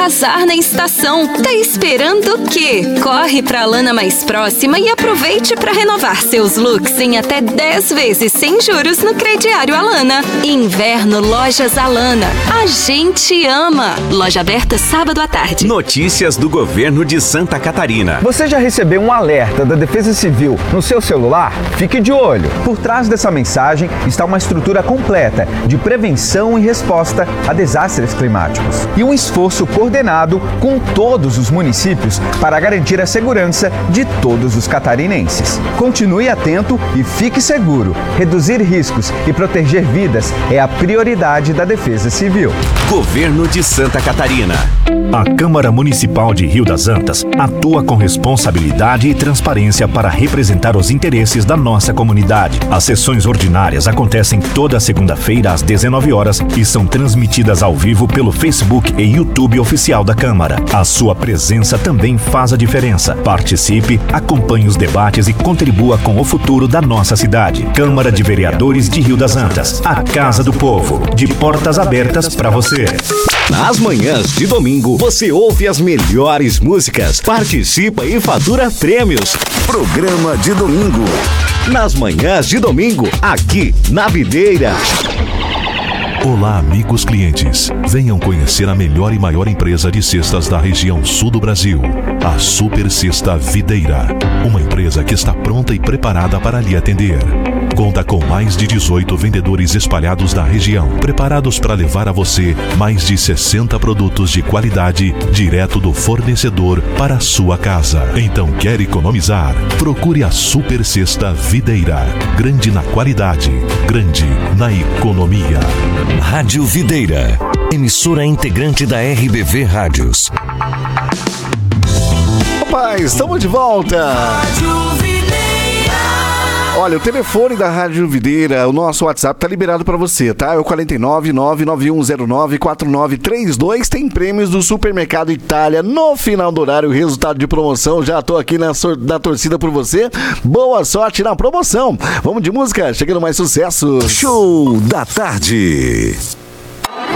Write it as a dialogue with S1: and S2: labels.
S1: arrasar na estação. Tá esperando o quê? Corre pra Alana mais próxima e aproveite para renovar seus looks em até 10 vezes sem juros no crediário Alana. Inverno Lojas Alana. A gente ama. Loja aberta sábado à tarde.
S2: Notícias do governo de Santa Catarina.
S3: Você já recebeu um alerta da Defesa Civil no seu celular? Fique de olho. Por trás dessa mensagem está uma estrutura completa de prevenção e resposta a desastres climáticos e um esforço coordenado com todos os municípios para garantir a segurança de todos os catarinenses. Continue atento e fique seguro. Reduzir riscos e proteger vidas é a prioridade da Defesa Civil.
S2: Governo de Santa Catarina.
S4: A Câmara Municipal de Rio das Antas atua com responsabilidade e transparência para representar os interesses da nossa comunidade. As sessões ordinárias acontecem toda segunda-feira às 19 horas e são transmitidas ao vivo pelo Facebook e YouTube oficial da Câmara. A sua presença também faz a diferença. Participe, acompanhe os debates e contribua com o futuro da nossa cidade. Câmara de Vereadores de Rio das Antas, a Casa do Povo, de portas abertas para você.
S2: Nas manhãs de domingo, você ouve as melhores músicas, participa e fatura prêmios. Programa de domingo. Nas manhãs de domingo, aqui na Videira.
S5: Olá, amigos clientes. Venham conhecer a melhor e maior empresa de cestas da região sul do Brasil, a Super Cesta Videira. Uma empresa que está pronta e preparada para lhe atender. Conta com mais de 18 vendedores espalhados na região, preparados para levar a você mais de 60 produtos de qualidade direto do fornecedor para a sua casa. Então, quer economizar? Procure a Super Cesta Videira. Grande na qualidade, grande na economia.
S6: Rádio Videira, emissora integrante da RBV Rádios.
S7: Opa, estamos de volta. Rádio Videira. Olha, o telefone da Rádio Videira, o nosso WhatsApp tá liberado para você, tá? É o 49991094932. Tem prêmios do Supermercado Itália no final do horário, resultado de promoção. Já tô aqui na torcida por você. Boa sorte na promoção. Vamos de música, chegando mais sucesso.
S6: Show da tarde.